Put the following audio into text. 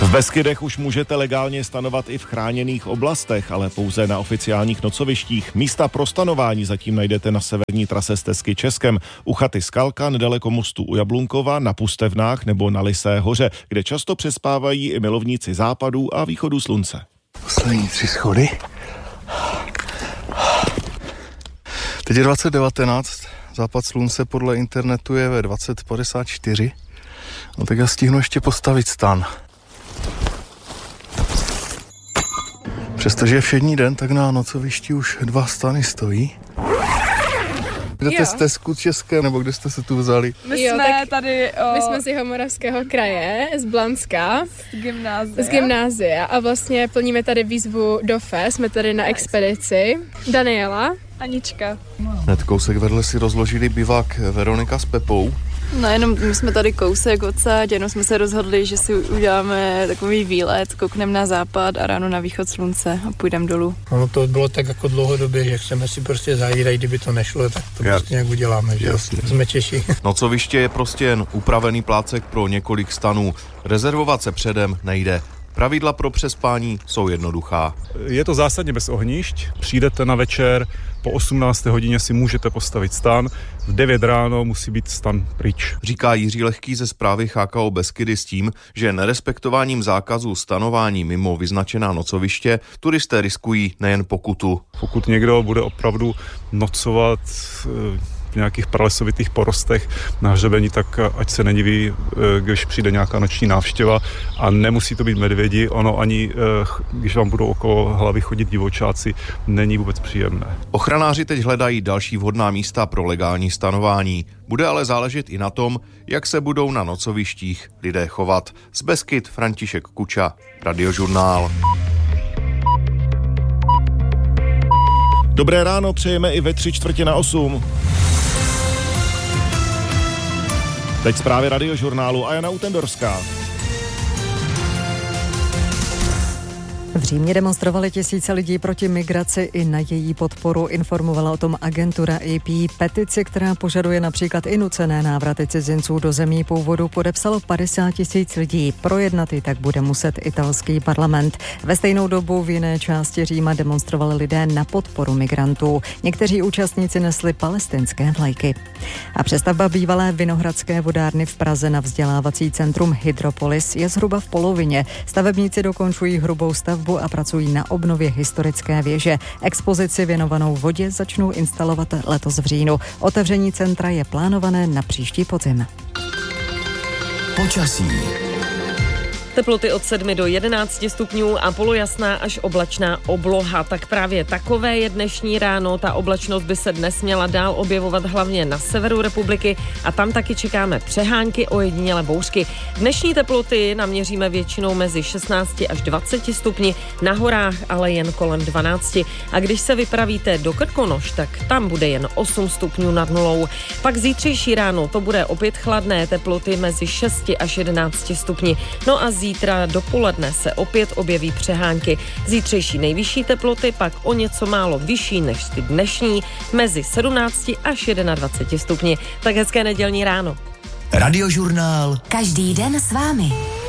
V Beskydech už můžete legálně stanovat i v chráněných oblastech, ale pouze na oficiálních nocovištích. Místa pro stanování zatím najdete na severní trase stezky Českem, u chaty Skalka, nedaleko mostu u Jablunkova, na Pustevnách nebo na Lysé hoře, kde často přespávají i milovníci západů a východu slunce. Poslední 3 schody. Teď je 2019, západ slunce podle internetu je ve 20:54. No tak já stihnu ještě postavit stan. Přestože je všední den, tak na nocovišti už 2 stany stojí. Jdete z stezku České, nebo kde jste se tu vzali? My jsme z Jihomoravského kraje, z Blanska. Z gymnázia. A vlastně plníme tady výzvu do FE, jsme tady na expedici. Daniela. Anička. Hned kousek vedle si rozložili bivák Veronika s Pepou. No jenom my jsme tady kousek odsaď, jenom jsme se rozhodli, že si uděláme takový výlet, koukneme na západ a ráno na východ slunce a půjdeme dolů. Ono to bylo tak jako dlouhodobě, že chceme si prostě zajít, a kdyby to nešlo, tak to prostě nějak uděláme, že jsme Češi. Nocoviště je prostě jen upravený plácek pro několik stanů. Rezervovat se předem nejde. Pravidla pro přespání jsou jednoduchá. Je to zásadně bez ohnišť. Přijdete na večer, po 18. hodině si můžete postavit stan, v 9 ráno musí být stan pryč. Říká Jiří Lehký ze správy CHKO Beskydy s tím, že nerespektováním zákazu stanování mimo vyznačená nocoviště turisté riskují nejen pokutu. Pokud někdo bude opravdu nocovat v nějakých pralesovitých porostech na hřebení, tak ať se nediví, když přijde nějaká noční návštěva, a nemusí to být medvědi, ono ani, když vám budou okolo hlavy chodit divočáci, není vůbec příjemné. Ochranáři teď hledají další vhodná místa pro legální stanování. Bude ale záležet i na tom, jak se budou na nocovištích lidé chovat. Z Beskyd František Kuča, Radiožurnál. Dobré ráno přejeme i ve 7:45. Teď zprávy Radiožurnálu a Jana Utendorská. V Římě demonstrovali tisíce lidí proti migraci, i na její podporu informovala o tom agentura AP. Petici, která požaduje například i nucené návraty cizinců do zemí původu, podepsalo 50 000 lidí. Projednat ji tak bude muset italský parlament. Ve stejnou dobu v jiné části Říma demonstrovali lidé na podporu migrantů. Někteří účastníci nesli palestinské vlajky. A přestavba bývalé Vinohradské vodárny v Praze na vzdělávací centrum Hydropolis je zhruba v polovině. Stavebníci dokončují hrubou stavbu a pracují na obnově historické věže. Expozici věnovanou vodě začnou instalovat letos v říjnu. Otevření centra je plánované na příští podzim. Počasí. Teploty od 7 do 11 stupňů a polojasná až oblačná obloha. Tak právě takové je dnešní ráno. Ta oblačnost by se dnes měla dál objevovat hlavně na severu republiky a tam taky čekáme přehánky, ojedinělé bouřky. Dnešní teploty naměříme většinou mezi 16 až 20 stupni, na horách ale jen kolem 12. A když se vypravíte do Krkonoš, tak tam bude jen 8 stupňů nad nulou. Pak zítřejší ráno to bude opět chladné, teploty mezi 6 až 11 stupni. No a zítra dopoledne se opět objeví přehánky. Zítřejší nejvyšší teploty pak o něco málo vyšší než ty dnešní, mezi 17 až 21 stupni. Tak hezké nedělní ráno. Radiožurnál. Každý den s vámi.